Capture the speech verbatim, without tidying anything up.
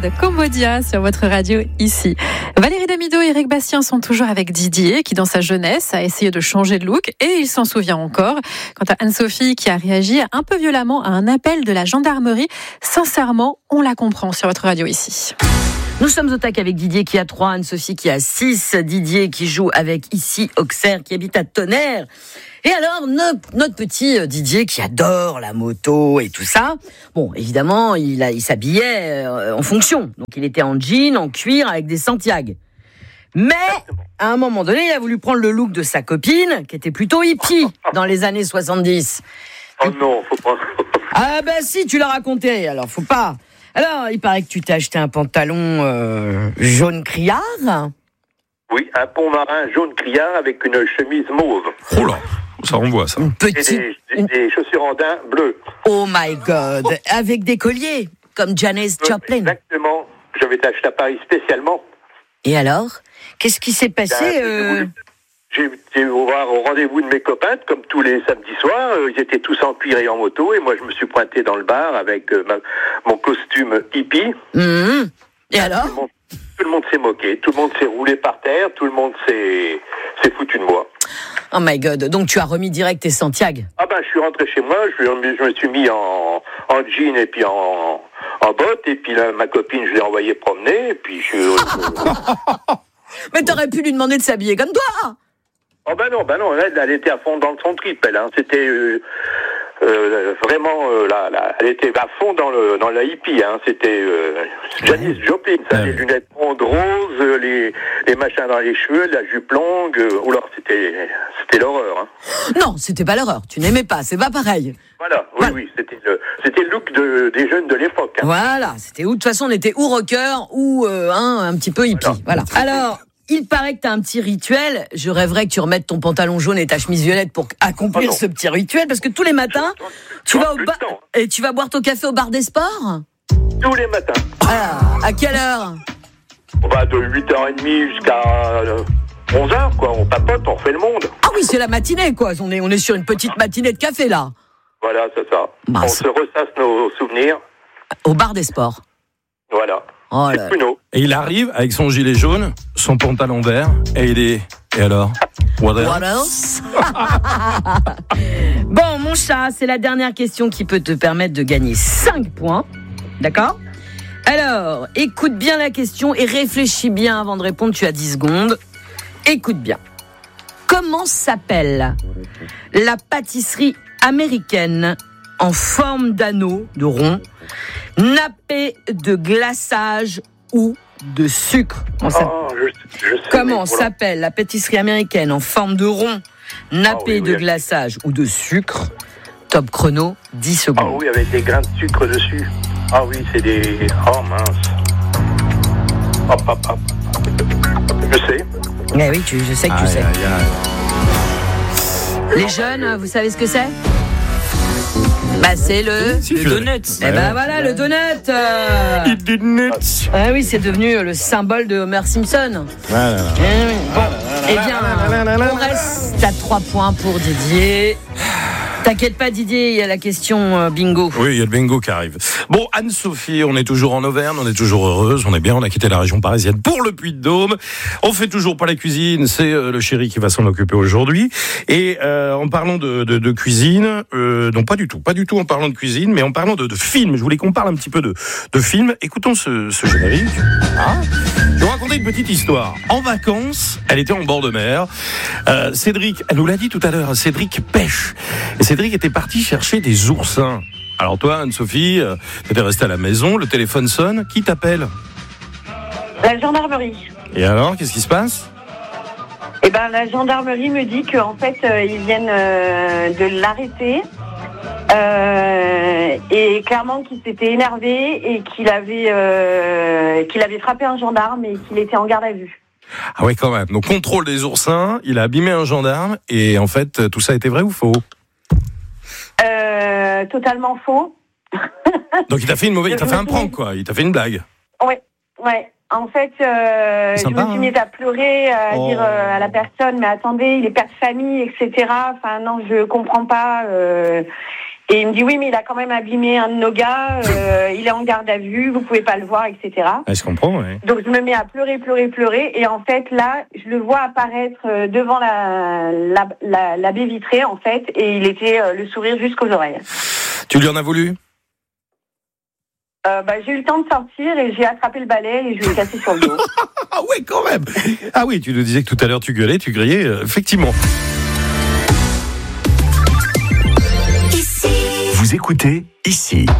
de Cambodia sur votre radio ici. Valérie Damido et Eric Bastien sont toujours avec Didier qui dans sa jeunesse a essayé de changer de look et il s'en souvient encore. Quant à Anne-Sophie qui a réagi un peu violemment à un appel de la gendarmerie, sincèrement, on la comprend sur votre radio ici. Nous sommes au tac avec Didier qui a trois, Anne-Sophie qui a six, Didier qui joue avec ici Auxerre qui habite à Tonnerre. Et alors, notre, notre petit Didier qui adore la moto et tout ça, bon, évidemment, il, a, il s'habillait euh, en fonction. Donc, il était en jean, en cuir, avec des Santiago. Mais, à un moment donné, il a voulu prendre le look de sa copine, qui était plutôt hippie dans les années soixante-dix. Oh non, faut pas... Ah ben si, tu l'as raconté, alors faut pas... Alors, il paraît que tu t'es acheté un pantalon euh, jaune criard. Oui, un pont marin jaune criard avec une chemise mauve. Oh là, ça renvoie ça. Une petite... Et des, des, des chaussures en daim bleues. Oh my God, avec des colliers, comme Janis Joplin. Exactement, je vais t'acheter à Paris spécialement. Et alors, qu'est-ce qui s'est passé Ben, euh... J'ai été voir au rendez-vous de mes copains, comme tous les samedis soirs. Ils étaient tous en cuir et en moto, et moi je me suis pointé dans le bar avec euh, ma, mon costume hippie. Mmh. Et alors tout le, monde, tout le monde s'est moqué, tout le monde s'est roulé par terre, tout le monde s'est, s'est foutu de moi. Oh my God, donc tu as remis direct tes Santiago. Ah ben je suis rentré chez moi, je, je me suis mis en, en jean et puis en, en bottes, et puis là, ma copine je l'ai envoyée promener, et puis je... je... Mais t'aurais pu lui demander de s'habiller comme toi. Oh ben non, ben non, elle, elle était à fond dans son trip, elle, hein. C'était euh, euh, vraiment, euh, là, là, elle était à fond dans le dans la hippie, hein. C'était euh, Janis Joplin, ça, Ah, les oui. lunettes rondes roses, les les machins dans les cheveux, la jupe longue, euh, oh là, c'était c'était l'horreur, hein. Non, c'était pas l'horreur, tu n'aimais pas, c'est pas pareil. Voilà, oui, Voilà. oui, c'était le c'était le look de, des jeunes de l'époque, hein. Voilà, c'était où, de toute façon, on était ou rocker ou euh, hein, un petit peu hippie. Voilà. Alors, il paraît que tu as un petit rituel. Je rêverais que tu remettes ton pantalon jaune et ta chemise violette pour accomplir Oh non. ce petit rituel, parce que tous les matins, tu vas au plus bar de temps. et tu vas boire ton café au bar des sports. Tous les matins. Ah, à quelle heure? On va de huit heures trente jusqu'à euh, onze heures, quoi. On papote, on refait le monde. Ah oui, c'est la matinée, quoi. On est, on est sur une petite matinée de café, là. Voilà, c'est ça. Bah, on c'est- se ressasse nos souvenirs. Au bar des sports. Voilà. Oh C'est là là. Pruneau. Et il arrive avec son gilet jaune, son pantalon vert, et il est... Et alors? What else? What else? Bon, mon chat, c'est la dernière question qui peut te permettre de gagner cinq points. D'accord? Alors, écoute bien la question et réfléchis bien avant de répondre. Tu as dix secondes. Écoute bien. Comment s'appelle la pâtisserie américaine en forme d'anneau, de rond, nappée de glaçage ou de sucre? Comment ça- Oh, je, je sais, Comment mais voilà. s'appelle la pâtisserie américaine en forme de rond, nappée Ah oui, oui, de oui. glaçage ou de sucre? Top chrono, dix Ah secondes. oui, avec des grains de sucre dessus. Ah oui, c'est des... Oh mince. Hop, hop, hop. Je sais. Eh oui, tu, je sais que tu Aïe, sais. aïe, aïe. Les jeunes, vous savez ce que c'est? Bah c'est le... Si, Le tu l'as- donut. Eh ben voilà, le donut. euh. Eat the nuts. Ah oui, c'est devenu le symbole de Homer Simpson. Voilà. Eh oui. Bon, eh bien, on reste à trois points pour Didier. T'inquiète pas Didier, il y a la question euh, bingo. Oui, il y a le bingo qui arrive. Bon, Anne-Sophie, on est toujours en Auvergne, on est toujours heureuse, on est bien, on a quitté la région parisienne pour le Puy-de-Dôme. On fait toujours pas la cuisine, c'est euh, le chéri qui va s'en occuper aujourd'hui. Et euh, en parlant de, de, de cuisine, euh, non pas du tout, pas du tout en parlant de cuisine, mais en parlant de, de film. Je voulais qu'on parle un petit peu de, de film. Écoutons ce, ce générique. Ah. Je vais vous raconter une petite histoire. En vacances, elle était en bord de mer. Euh, Cédric, elle nous l'a dit tout à l'heure, Cédric pêche. Et Cédric était parti chercher des oursins. Alors toi, Anne-Sophie, euh, t'étais restée à la maison, le téléphone sonne. Qui t'appelle? La gendarmerie. Et alors, qu'est-ce qui se passe? Eh ben, la gendarmerie me dit qu'en fait, euh, ils viennent euh, de l'arrêter. Euh, et clairement qu'il s'était énervé et qu'il avait, euh, qu'il avait frappé un gendarme et qu'il était en garde à vue. Ah ouais, quand même. Donc, contrôle des oursins, il a abîmé un gendarme, et en fait, tout ça était vrai ou faux? Euh, totalement faux. Donc, il t'a fait une mauvaise, il t'a fait un prank, quoi. Il t'a fait une blague. Ouais, ouais. En fait, euh, je Sympa, me suis hein. mise à pleurer, à Oh. dire euh, à la personne, mais attendez, il est père de famille, et cetera. Enfin, non, je comprends pas. Euh, Et il me dit oui, mais il a quand même abîmé un de nos gars, euh, il est en garde à vue, vous pouvez pas le voir, et cetera. Ah, je comprends, oui. Donc je me mets à pleurer, pleurer, pleurer, et en fait là, je le vois apparaître devant la, la, la, la baie vitrée en fait, et il était euh, le sourire jusqu'aux oreilles. Tu lui en as voulu ? Euh, bah, j'ai eu le temps de sortir et j'ai attrapé le balai et je lui ai cassé sur le dos. Ah ouais, quand même. Ah oui, tu nous disais que tout à l'heure tu gueulais, tu grillais, euh, effectivement. Vous écoutez ici.